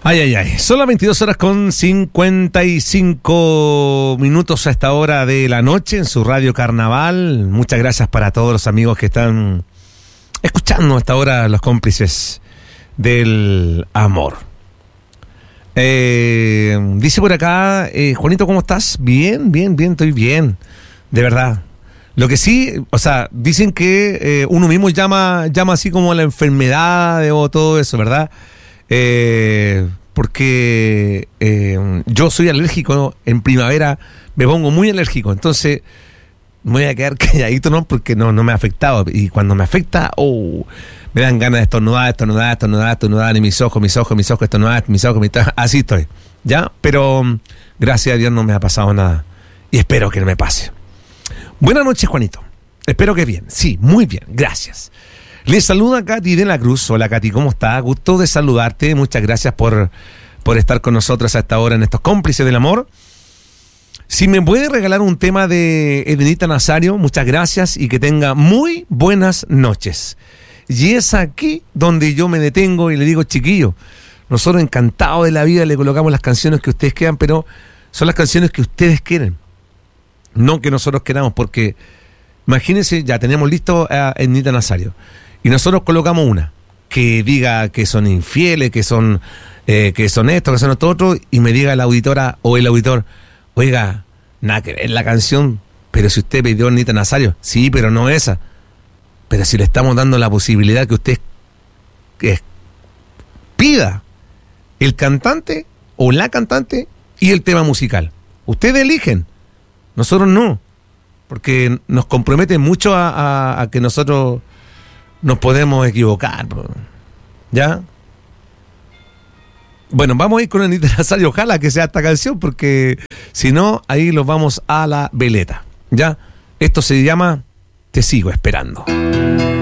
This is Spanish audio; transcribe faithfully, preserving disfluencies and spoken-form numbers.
Ay, ay, ay. Son las veintidós horas con cincuenta y cinco minutos a esta hora de la noche en su Radio Carnaval. Muchas gracias para todos los amigos que están escuchando a esta hora, los cómplices del amor. Eh, dice por acá, eh, Juanito, ¿cómo estás? Bien, bien, bien, estoy bien. De verdad. Lo que sí, o sea, dicen que eh, uno mismo llama, llama así como la enfermedad o todo eso, ¿verdad? Eh, porque eh, yo soy alérgico, ¿no? En primavera me pongo muy alérgico, entonces me voy a quedar calladito, ¿no? Porque no, no me ha afectado, y cuando me afecta, oh, me dan ganas de estornudar, estornudar, estornudar, estornudar en mis ojos, mis ojos, mis ojos, estornudar, mis ojos, mis ojos, así estoy, ¿ya? Pero gracias a Dios no me ha pasado nada, y espero que no me pase. Buenas noches, Juanito, espero que bien, sí, muy bien, gracias. Les saluda Katy de la Cruz. Hola, Katy, ¿cómo está? Gusto de saludarte. Muchas gracias por, por estar con nosotros a esta hora en estos cómplices del amor. Si me puede regalar un tema de Edenita Nazario, muchas gracias y que tenga muy buenas noches. Y es aquí donde yo me detengo y le digo, chiquillo, nosotros encantados de la vida le colocamos las canciones que ustedes quieran, pero son las canciones que ustedes quieren, no que nosotros queramos, porque imagínense, ya tenemos listo a Edenita Nazario. Y nosotros colocamos una que diga que son infieles, que son eh, que son esto, que son esto otro, y me diga la auditora o el auditor, oiga, nada que ver la canción, pero si usted pidió a Edenita Nazario, sí, pero no esa. Pero si le estamos dando la posibilidad que usted que pida el cantante o la cantante y el tema musical. Ustedes eligen, nosotros no, porque nos compromete mucho a, a, a que nosotros nos podemos equivocar, ¿ya? Bueno, vamos a ir con Edenita Nazario, ojalá que sea esta canción, porque si no, ahí los vamos a la veleta, ¿ya? Esto se llama Te sigo esperando.